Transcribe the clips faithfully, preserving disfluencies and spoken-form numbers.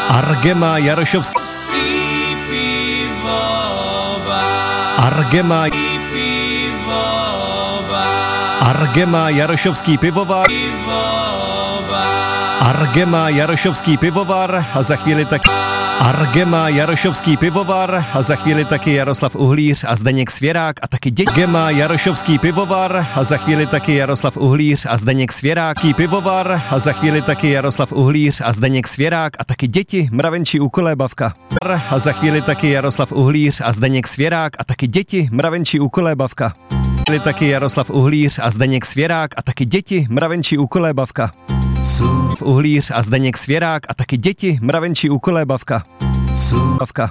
Argema Jarošovský Argema Argema Jarošovský pivovar Argema Jarošovský pivovar a za chvíli tak Argema Jarošovský pivovar a za chvíli taky Jaroslav Uhlíř a Zdeněk Svěrák a taky děti. Argema Jarošovský pivovar a za chvíli taky Jaroslav Uhlíř a Zdeněk Svěrák. Pivovar a za chvíli taky Jaroslav Uhlíř a Zdeněk Svěrák a taky děti, mravenčí úkolébavka. A za chvíli taky Jaroslav Uhlíř a Zdeněk Svěrák a taky děti, mravenčí úkolébavka. Taky Jaroslav Uhlíř a Zdeněk Svěrák a taky děti, mravenčí úkolébavka. Uhlíř a Zdeněk Svěrák a taky děti, mravenčí úkolébavka. Bavka.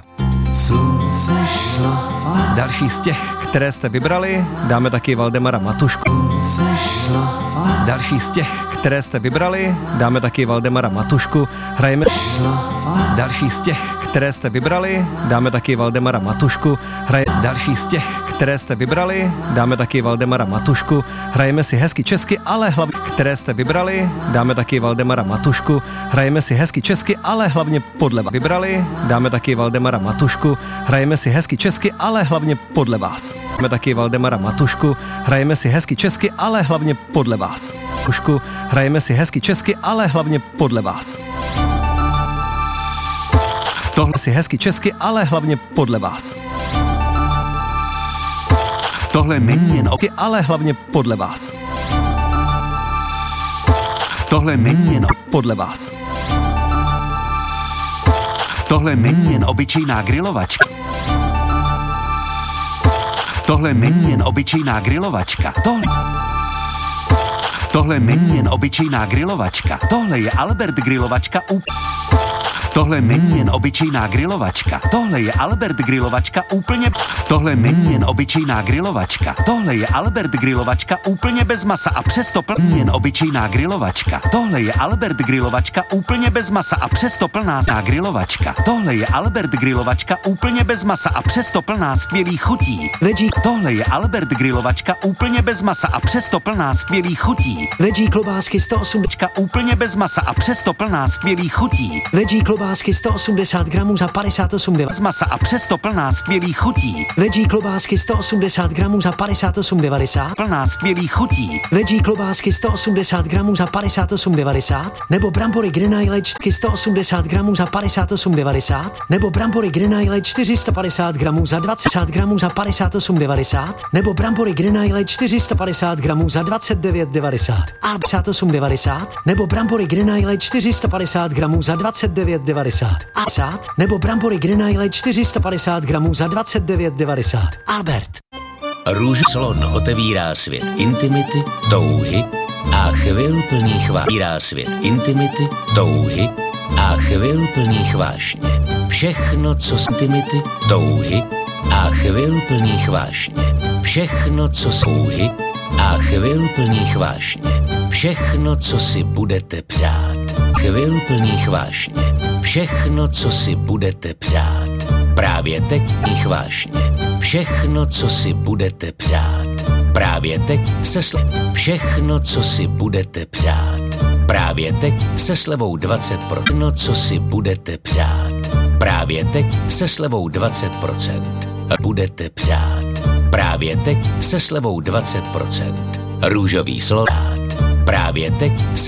Další z těch, které jste vybrali, dáme taky Valdemara Matušku. Další z těch, které jste vybrali, dáme taky Valdemara Matušku. Hrajeme. Další z těch, které jste vybrali, dáme taky Valdemara Matušku. Hraje. Další z těch, které jste vybrali, dáme taky Valdemara Matušku. Hrajeme si hezky česky, ale hlavně, které jste vybrali, dáme taky Valdemara Matušku. Hrajeme si hezky česky, ale hlavně podle vás. Vybrali, dáme taky Valdemara Matušku. Hrajeme si hezky česky, ale hlavně podle vás. Dáme taky Valdemara Matušku. Hrajeme si hezky česky, ale hlavně podle vás. Matušku. Hrajeme si hezky česky, ale hlavně podle vás. Tohle si hezky česky, ale hlavně podle vás. Tohle není jen o... ale hlavně podle vás. Tohle není jen o... podle vás. Tohle není jen obyčejná grilovačka. Tohle není jen obyčejná grilovačka. Tohle... Tohle není jen obyčejná grilovačka. Tohle je Albert grilovačka u... Tohle není jen obyčejná grilovačka. Tohle je Albert grilovačka úplně... Tohle není jen obyčejná grilovačka. Tohle je Albert grilovačka úplně bez masa a přesto plný jen obyčejná grilovačka. Tohle je Albert grilovačka úplně bez masa a přesto plná grilovačka. Tohle je Albert grilovačka úplně bez masa a přesto plná skvělých chutí. Veggie. Tohle je Albert grilovačka úplně bez masa a přesto plná skvělých chutí. Veggie klobásky sto osmdesát úplně bez masa a přesto plná skvělých chutí. Veggie klobásky sto osmdesát gramů za padesát osm devadesát. Z masa a přesto plná skvělých chutí. Veggie klobásky sto osmdesát gramů za padesát osm devadesát. Plná skvělých chutí. Veggie klobásky sto osmdesát gramů za padesát osm devadesát. Nebo brambory Grenaille sto osmdesát gramů za padesát osm devadesát. Nebo brambory Grenaille čtyři sta padesát gramů za dvacet gramů za padesát osm devadesát. Nebo brambory Grenaille čtyři sta padesát gramů za dvacet devět devadesát. A padesát osm devadesát. Nebo brambory Grenaille čtyři sta padesát gramů za dvacet devět devadesát. A nebo brambory Grenaille čtyři sta padesát gramů za dvacet devět devadesát. Albert. Růž Slon otevírá svět intimity, touhy a chvil plných vášně. Otevírá svět intimity, touhy a chvil plných vášně. Všechno, co z intimity, touhy a chvil plných vášně. Všechno, co z touhy a chvil plných vášně. Všechno, co si budete přát. Chvil plných vášně. Všechno, co si budete přát. Právě teď mých vášně. Všechno, co si budete přát. Právě teď se slevou. Všechno, co si budete přát. Právě teď se slevou dvacet procent. Co si budete přát. Právě teď se slevou dvacet procent. Budete přát. Právě teď se slevou dvacet procent. Růžový slon. Právě teď se